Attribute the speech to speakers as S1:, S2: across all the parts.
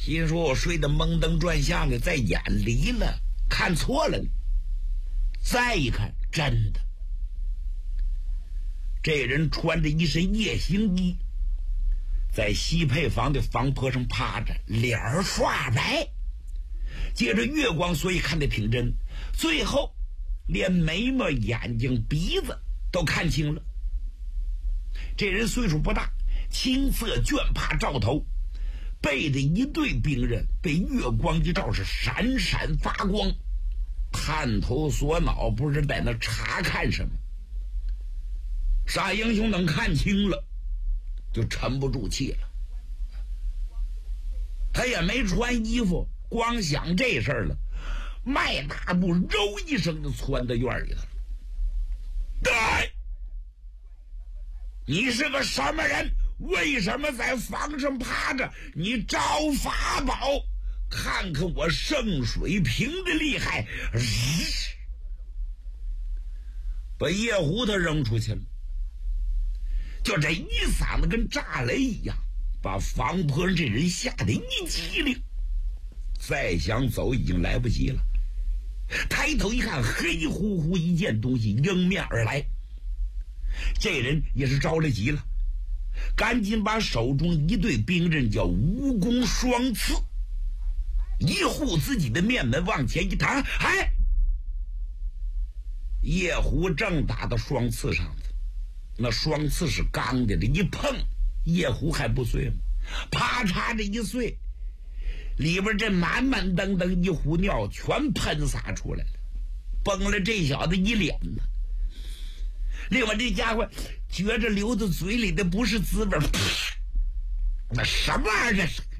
S1: 心说我睡得蒙登转向的，在眼里了，看错了呢。再一看，真的，这人穿着一身夜行衣，在西配房的房坡上趴着，脸儿刷白，借着月光，所以看得挺真。最后连眉毛、眼睛、鼻子都看清了。这人岁数不大，青色绢帕罩头，背着一队兵刃，被月光一照是闪闪发光，探头锁脑，不知在那查看什么。傻英雄等看清了，就沉不住气了。他也没穿衣服，光想这事儿了，迈大步，揉一声就窜到院里头了。对，你是个什么人？为什么在房上趴着？你找法宝，看看我圣水瓶的厉害！把夜壶他扔出去了，就这一嗓子跟炸雷一样，把房坡上这人吓得一激灵。再想走已经来不及了，抬头一看，黑乎乎一件东西迎面而来。这人也是着了急了，赶紧把手中一对兵刃叫蜈蚣双刺，一护自己的面门往前一弹，哎，夜壶正打到双刺上的，那双刺是钢的，这一碰夜壶还不碎吗？啪嚓这一碎，里边这满满登登一壶尿全喷洒出来了，崩了这小子一脸呢。另外这家伙觉着流到嘴里的不是滋味，那什么玩意儿这是？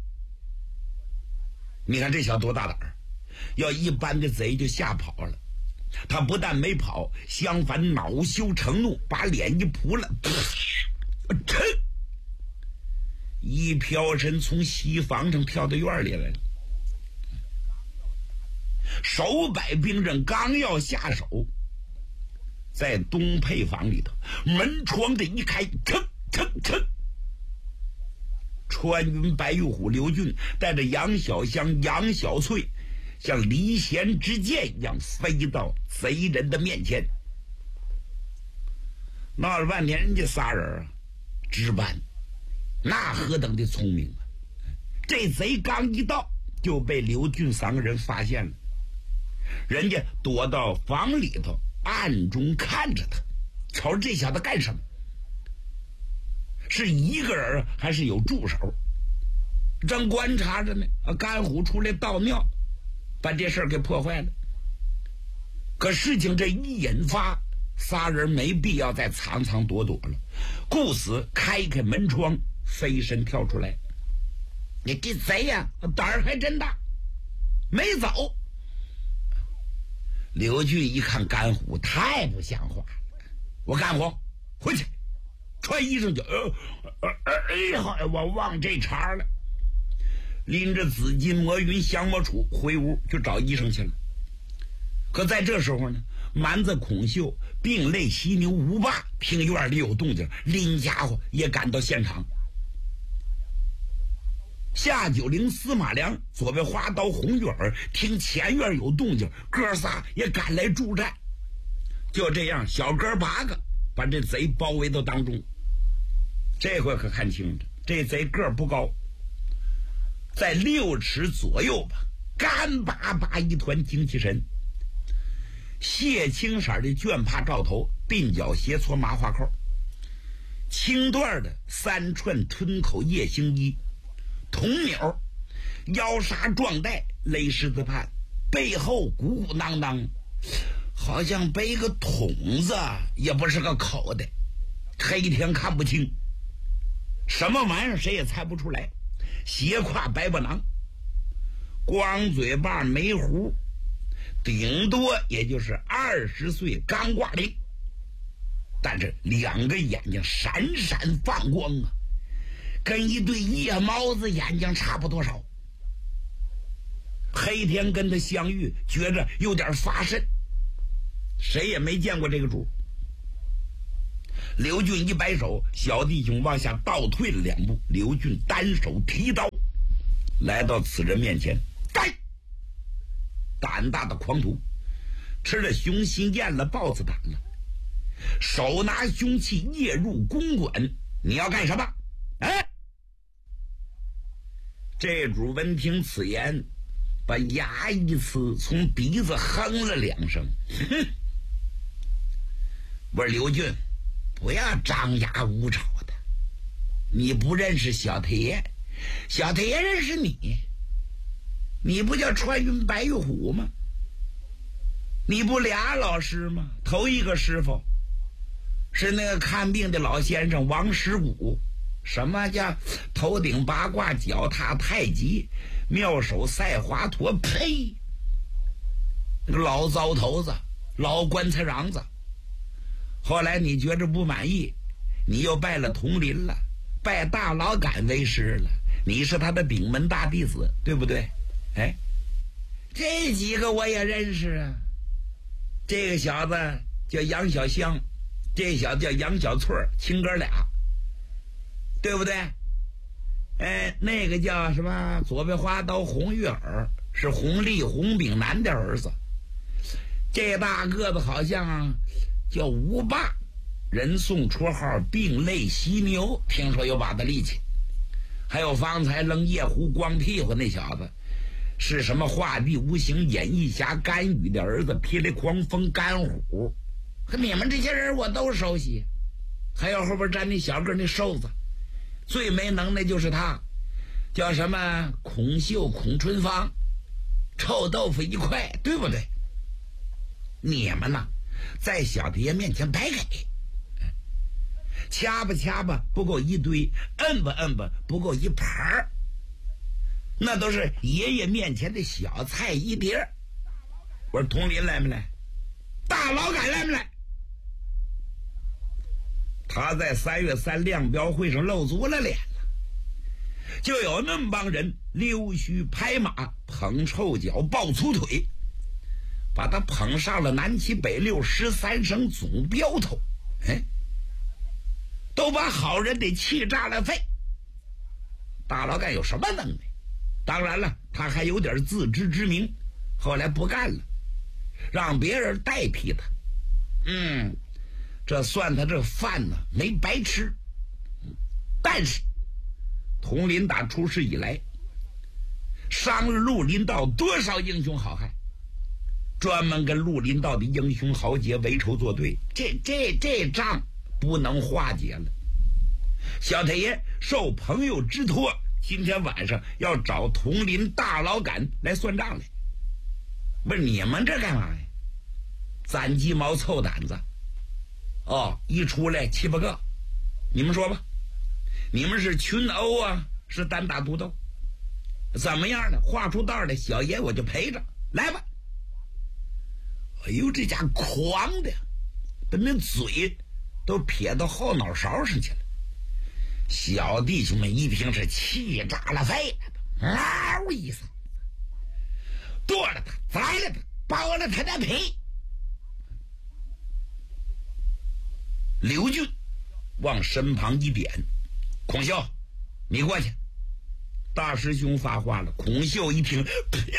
S1: 你看这小子多大胆儿，要一般的贼就吓跑了，他不但没跑，相反恼羞成怒，把脸一扑了，一飘身从西房上跳到院里来了。手摆兵刃刚要下手，在东配房里头，门窗这一开，噌噌噌，穿云白玉虎刘俊带着杨小香、杨小翠，像离弦之箭一样飞到贼人的面前。闹了半天，人家仨人啊，值班，那何等的聪明啊！这贼刚一到，就被刘俊三个人发现了，人家躲到房里头，暗中看着他，瞅着这小子干什么？是一个人还是有助手？正观察着呢，甘虎出来倒尿，把这事儿给破坏了。可事情这一引发，仨人没必要再藏藏躲躲了，故此开门窗，飞身跳出来。你这贼呀，胆儿还真大，没走。刘俊一看甘虎太不像话了，我甘虎回去穿衣裳就我忘这茬了，拎着紫金魔云降魔杵回屋就找医生去了。可在这时候呢，蛮子孔秀并类犀牛吴霸听院里有动静，拎家伙也赶到现场。夏九龄、司马良、左边花刀、红玉儿听前院有动静，哥仨也赶来助战。就这样，小哥8个把这贼包围到当中。这回可看清了，这贼个儿不高，在6尺左右吧，干巴巴一团精气神，血青色的绢帕罩头，鬓角斜搓麻花扣，青缎的3串吞口夜行衣，铜钮，腰纱壮带，勒狮子畔，背后鼓鼓囊囊，好像背个筒子，也不是个口袋，黑天看不清，什么玩意儿谁也猜不出来。斜挎白布囊，光嘴巴没胡，顶多也就是20岁刚挂零，但是2个眼睛闪闪放光啊，跟一对夜猫子眼睛差不多少。黑天跟他相遇，觉着有点发瘆，谁也没见过这个主。刘俊一摆手，小弟兄往下倒退了2步，刘俊单手提刀来到此人面前，胆大的狂徒，吃了熊心眼了，豹子胆了，手拿凶器夜入公馆，你要干什么？哎，这主闻听此言，把牙一呲，从鼻子哼了2声。哼！我说刘俊，不要张牙舞爪的，你不认识小太爷，小太爷认识你。你不叫穿云白玉虎吗？你不俩老师吗？头一个师傅是那个看病的老先生王师古，什么叫头顶八卦脚踏太极妙手赛华佗？呸！那个老糟头子，老棺材瓤子。后来你觉着不满意，你又拜了铜林了，拜大老杆为师了，你是他的顶门大弟子，对不对？哎，这几个我也认识啊。这个小子叫杨小香，这小子叫杨小翠，亲哥俩，对不对？哎，那个叫什么左边花刀红玉耳，是红丽红炳南的儿子。这大个子好像叫吴霸，人送绰号病类犀牛，听说有把子力气。还有方才扔夜壶光屁股那小子，是什么画地无形演义侠甘雨的儿子，霹雳狂风甘虎。可你们这些人我都熟悉。还有后边站那小个那瘦子，最没能耐就是他，叫什么孔秀孔春芳，臭豆腐一块，对不对？你们呢，在小太爷面前白给，掐吧掐吧不够一堆，摁吧摁吧不够一盘儿，那都是爷爷面前的小菜一碟。我说佟林来没来？大老杆来没来？他在3月3亮标会上露足了脸了，就有那么帮人溜须拍马，捧臭脚，抱粗腿，把他捧上了南七北六13省总标头。哎，都把好人得气炸了肺。大老杆有什么能耐？当然了，他还有点自知之明，后来不干了，让别人代替他。这算他这饭呢没白吃。但是佟林打出世以来，伤了绿林道多少英雄好汉，专门跟绿林道的英雄豪杰为仇作对，这账不能化解了。小太爷受朋友之托，今天晚上要找佟林大老杆来算账来。不是你们这干嘛呀？攒鸡毛凑胆子。一出来7、8个，你们说吧，你们是群殴啊，是单打独斗？怎么样呢？画出道来，小爷我就陪着来吧。哎呦，这家狂的，把那嘴都撇到后脑勺上去了。小弟兄们一听是气炸了肺了，嗷一声，剁了他，宰了他，剥了他的皮。刘俊往身旁一点，孔秀，你过去。大师兄发话了。孔秀一听，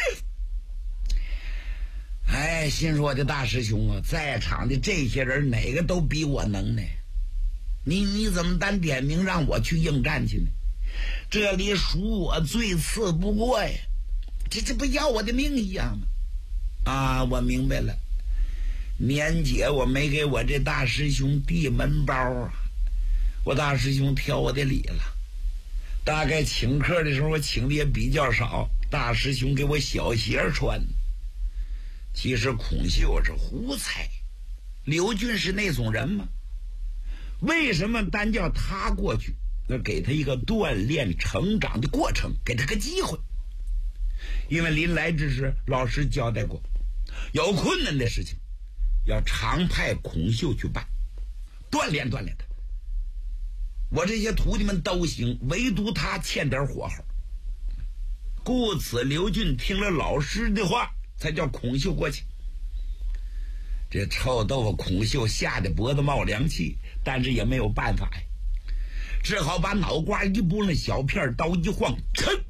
S1: 哎，心说的大师兄啊，在场的这些人哪个都比我能耐，你怎么单点名让我去应战去呢？这里属我最次不过呀，这不要我的命一样吗？我明白了，年节我没给我这大师兄递门包啊，我大师兄挑我的理了。大概请客的时候我请的也比较少，大师兄给我小鞋穿。其实孔秀是胡猜，刘俊是那种人吗？为什么单叫他过去？那给他一个锻炼成长的过程，给他个机会。因为临来之时老师交代过，有困难的事情要常派孔秀去办，锻炼锻炼他。我这些徒弟们都行，唯独他欠点火候。故此刘俊听了老师的话，才叫孔秀过去。这臭豆腐孔秀吓得脖子冒凉气，但是也没有办法呀，只好把脑瓜一拨，那小片刀一晃，噌